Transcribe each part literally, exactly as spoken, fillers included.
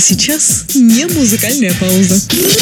сейчас не музыкальная пауза.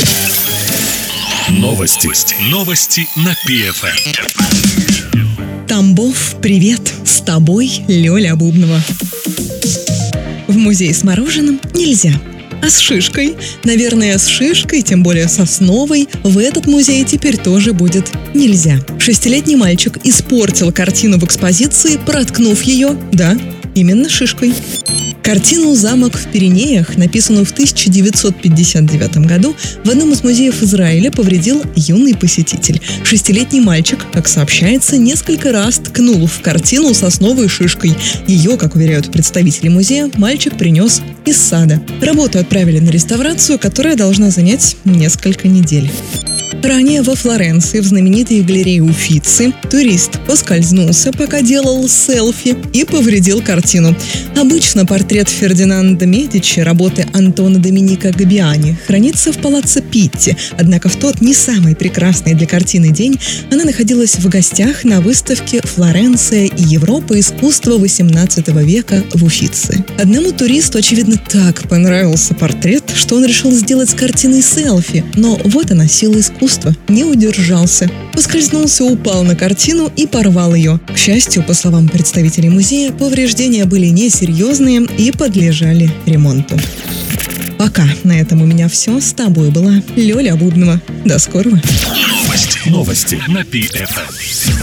Новости. Новости на пи эф эм. Тамбов, привет! С тобой Лёля Бубнова. В музей с мороженым нельзя. А с шишкой? Наверное, с шишкой, тем более сосновой, в этот музей теперь тоже будет нельзя. Шестилетний мальчик испортил картину в экспозиции, проткнув ее, да, именно шишкой. Картину «Замок в Пиренеях», написанную в тысяча девятьсот пятьдесят девятом году, в одном из музеев Израиля повредил юный посетитель. Шестилетний мальчик, как сообщается, несколько раз ткнул в картину сосновой шишкой. Ее, как уверяют представители музея, мальчик принес из сада. Работу отправили на реставрацию, которая должна занять несколько недель. Ранее во Флоренции, в знаменитой галерее Уффици, турист поскользнулся, пока делал селфи, и повредил картину. Обычно портрет Фердинанда Медичи работы Антона Доминика Габиани хранится в палаццо Питти, однако в тот не самый прекрасный для картины день она находилась в гостях на выставке «Флоренция и Европа. Искусство восемнадцатого века» в Уффици. Одному туристу, очевидно, так понравился портрет, что он решил сделать с картиной селфи, но вот она, сила искусства. Не удержался. Поскользнулся, упал на картину и порвал ее. К счастью, по словам представителей музея, повреждения были несерьезные и подлежали ремонту. Пока на этом у меня все. С тобой была Лёля Бубнова. До скорого. Новости. Новости на пи эф эм.